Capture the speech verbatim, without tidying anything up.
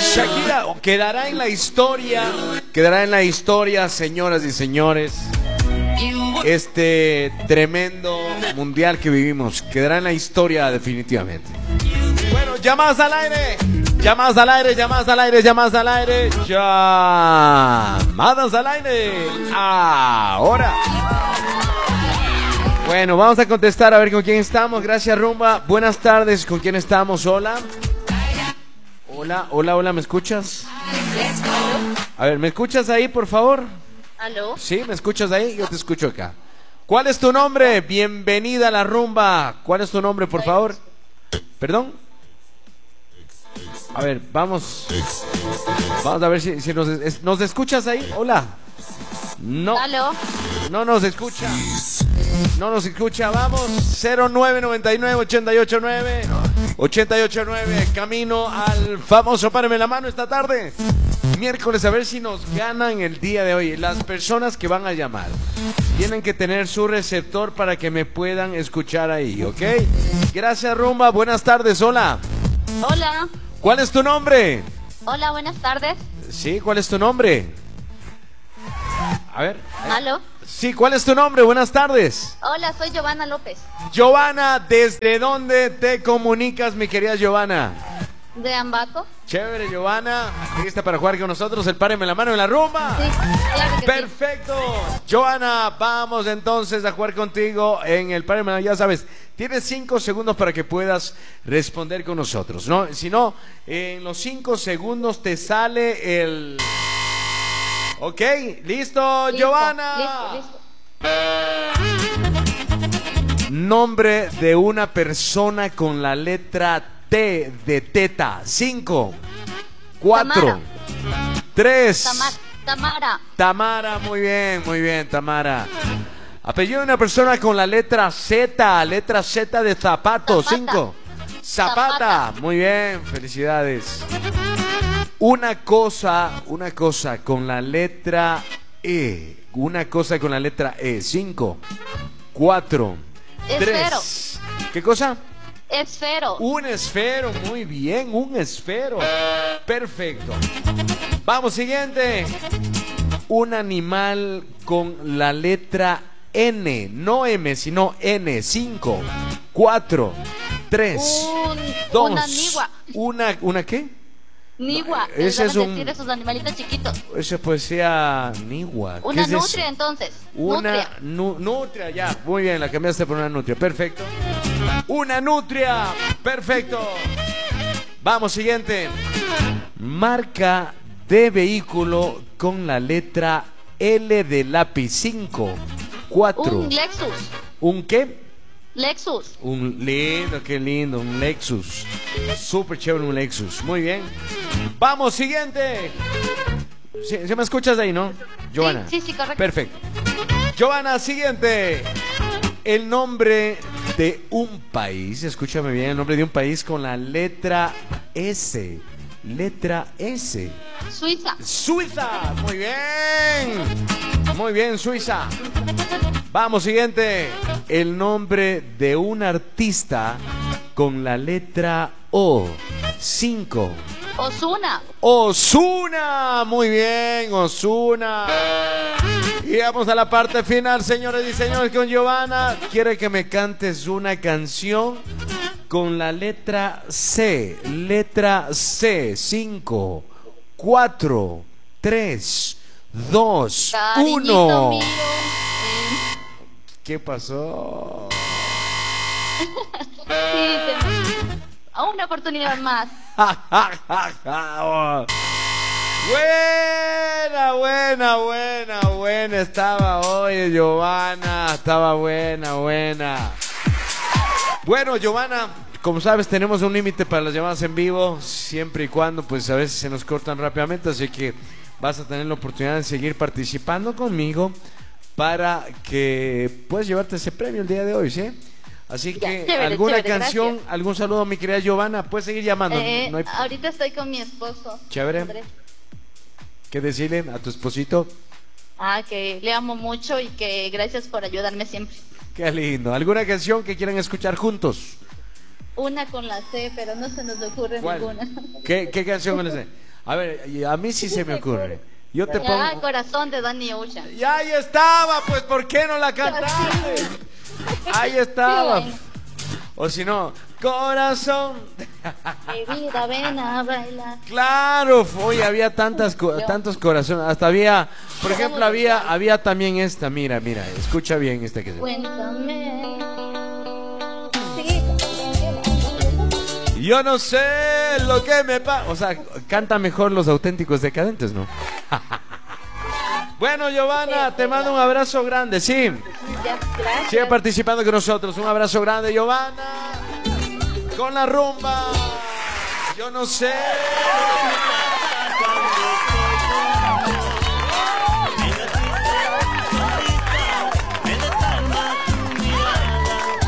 Shakira quedará en la historia, quedará en la historia, señoras y señores. Este tremendo mundial que vivimos quedará en la historia definitivamente. Bueno, llamadas al aire, llamadas al aire, llamadas al aire, llamadas al aire, llamadas al aire. Ahora. Bueno, vamos a contestar a ver con quién estamos. Gracias, Rumba. Buenas tardes, ¿con quién estamos? Hola. Hola, hola, hola, ¿me escuchas? A ver, ¿me escuchas ahí, por favor? ¿Aló? Sí, ¿me escuchas ahí? Yo te escucho acá. ¿Cuál es tu nombre? Bienvenida a la Rumba. ¿Cuál es tu nombre, por favor? ¿Perdón? A ver, vamos. Vamos a ver si, si nos, es, nos escuchas ahí. Hola. No. ¿Aló? No nos escucha. No nos escucha. Vamos. cero nueve noventa y nueve, ochenta y ocho nueve, ochenta y ocho nueve. Camino al famoso Páreme la Mano esta tarde. Miércoles, a ver si nos ganan el día de hoy. Las personas que van a llamar tienen que tener su receptor para que me puedan escuchar ahí, ¿ok? Gracias, Rumba. Buenas tardes. Hola. Hola. ¿Cuál es tu nombre? Hola, buenas tardes. Sí, ¿cuál es tu nombre? A ver. ¿Aló? Sí, ¿cuál es tu nombre? Buenas tardes. Hola, soy Giovanna López. Giovanna, ¿desde dónde te comunicas, mi querida Giovanna? ¿De Ambato? Chévere, Giovanna. ¿Lista para jugar con nosotros el Páreme la Mano en la Rumba? Sí, claro que Perfecto. Sí. Giovanna, vamos entonces a jugar contigo en el Páreme la Mano. Ya sabes, tienes cinco segundos para que puedas responder con nosotros, ¿no? Si no, en los cinco segundos te sale el... Ok, ¿listo, listo Giovanna? Listo, listo. Nombre de una persona con la letra T de teta. Cinco, cuatro, tres. Tamara. Tamara. Tamara, muy bien, muy bien, Tamara. Apellido de una persona con la letra Z, letra Z de zapato. Zapata. Cinco. Zapata. Zapata. Muy bien, felicidades. Una cosa, una cosa con la letra E. Una cosa con la letra E. Cinco, cuatro, Esfero. tres. ¿Qué cosa? Esfero. Un esfero, muy bien, un esfero. Perfecto. Vamos, siguiente. Un animal con la letra N, no M, sino N. Cinco, cuatro, tres, un, dos. Una nigua. Una, ¿una qué? Nigua. No, ese es un... decir esos animalitos chiquitos. Ese pues sea nigua. Una es nutria, eso? entonces. Una nutria. Nu, nutria, ya. Muy bien, la cambiaste por una nutria. Perfecto. Una nutria. Perfecto. Vamos, siguiente. Marca de vehículo con la letra L de lápiz. Cinco, cuatro. Un Lexus. ¿Un qué? Lexus. Un lindo, qué lindo, un Lexus. Súper chévere un Lexus. Muy bien. Vamos, siguiente. ¿Sí, ¿sí me escuchas de ahí, no? Giovanna. Sí, sí, sí, correcto. Perfecto. Giovanna, siguiente. El nombre de un país, escúchame bien, el nombre de un país con la letra S. Letra S. Suiza. Suiza. Muy bien. Muy bien, Suiza. Vamos, siguiente. El nombre de un artista con la letra O. Cinco. Ozuna. Ozuna. Muy bien, Ozuna. Y vamos a la parte final, señores y señores, con Giovanna. Quiere que me cantes una canción con la letra C. Letra C. Cinco, cuatro, tres, dos, uno. Mío. ¿Qué pasó? Sí, te... A una oportunidad más. Buena, buena, buena, buena. Estaba hoy, Giovanna. Estaba buena, buena. Bueno, Giovanna, como sabes, tenemos un límite para las llamadas en vivo, siempre y cuando, pues, a veces se nos cortan rápidamente, así que vas a tener la oportunidad de seguir participando conmigo para que puedas llevarte ese premio el día de hoy, ¿sí? Así que, ya, chévere, ¿alguna chévere, canción, gracias. algún saludo a mi querida Giovanna? Puedes seguir llamando. Eh, no hay... Ahorita estoy con mi esposo. Chévere. Andrés. ¿Qué decirle a tu esposito? Ah, que le amo mucho y que gracias por ayudarme siempre. Qué lindo. ¿Alguna canción que quieran escuchar juntos? Una con la C, pero no se nos ocurre ¿Cuál? ninguna. ¿Qué, qué canción con la C? A ver, y a mí sí se me ocurre. Yo te Ya, pongo... corazón de Dani Ocean. Ya ahí estaba, pues ¿por qué no la cantaste? Ahí estaba. Sí, O si no, corazón. mi vida, ven a bailar. Claro, hoy había tantas co- tantos corazones, hasta había, por ejemplo, había había también esta, mira, mira, escucha bien esta que se. Cuéntame. Sí. Yo no sé lo que me pasa, o sea, canta mejor Los Auténticos Decadentes, ¿no? Bueno, Giovanna, te mando un abrazo grande, sí. Ya, gracias. Sigue participando con nosotros, un abrazo grande, Giovanna. Con la rumba. Yo no sé.